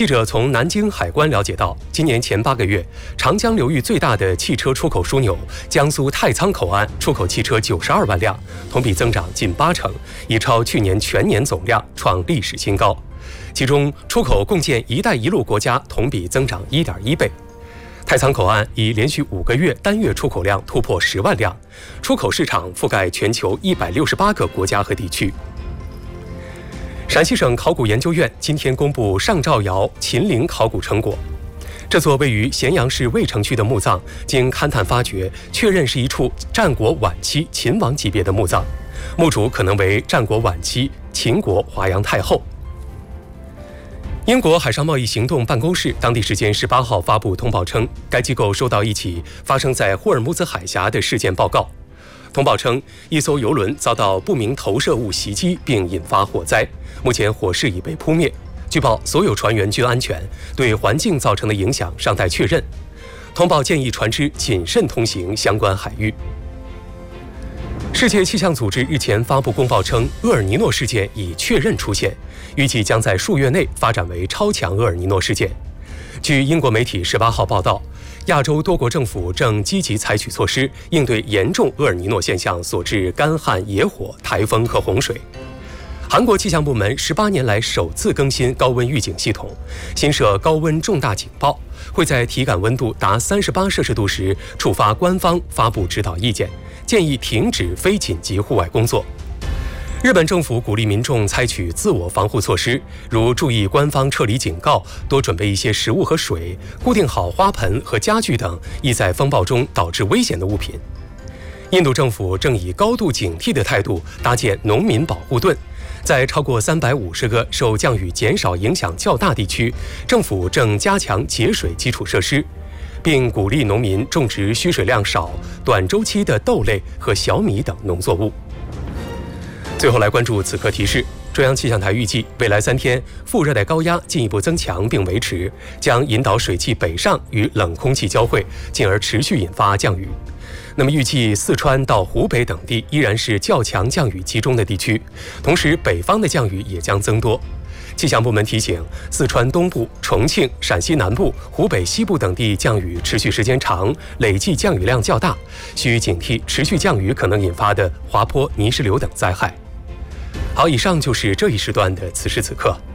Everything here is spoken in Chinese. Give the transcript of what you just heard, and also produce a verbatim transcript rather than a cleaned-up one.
记者从南京海关了解到，今年前八个月，长江流域最大的汽车出口枢纽江苏太仓口岸出口汽车九十二万辆，同比增长近八成，已超去年全年总量，创历史新高。其中，出口共建“一带一路”国家同比增长 一点一倍。太仓口岸已连续五个月单月出口量突破十万辆，出口市场覆盖全球一百六十八个国家和地区。陕西省考古研究院今天公布上兆窑秦陵考古成果。这座位于咸阳市渭城区的墓葬，经勘探发掘，确认是一处战国晚期秦王级别的墓葬，墓主可能为战国晚期秦国华阳太后。英国海上贸易行动办公室当地时间十八号发布通报称，该机构收到一起发生在霍尔木兹海峡的事件报告。通报称，一艘油轮遭到不明投射物袭击并引发火灾，目前火势已被扑灭。据报，所有船员均安全，对环境造成的影响尚待确认。通报建议船只谨慎通行相关海域。世界气象组织日前发布公报称，厄尔尼诺事件已确认出现，预计将在数月内发展为超强厄尔尼诺事件。据英国媒体十八号报道，亚洲多国政府正积极采取措施，应对严重厄尔尼诺现象所致干旱、野火、台风和洪水。韩国气象部门十八年来首次更新高温预警系统，新设高温重大警报，会在体感温度达三十八摄氏度时触发官方发布指导意见，建议停止非紧急户外工作。日本政府鼓励民众采取自我防护措施，如注意官方撤离警告，多准备一些食物和水，固定好花盆和家具等易在风暴中导致危险的物品。印度政府正以高度警惕的态度搭建农民保护盾，在超过三百五十个受降雨减少影响较大地区，政府正加强节水基础设施，并鼓励农民种植需水量少、短周期的豆类和小米等农作物。最后来关注此刻提示，中央气象台预计未来三天副热带高压进一步增强并维持，将引导水汽北上与冷空气交汇，进而持续引发降雨。那么预计四川到湖北等地依然是较强降雨集中的地区，同时北方的降雨也将增多。气象部门提醒，四川东部、重庆、陕西南部、湖北西部等地降雨持续时间长，累计降雨量较大，需警惕持续降雨可能引发的滑坡、泥石流等灾害。好，以上就是这一时段的此时此刻。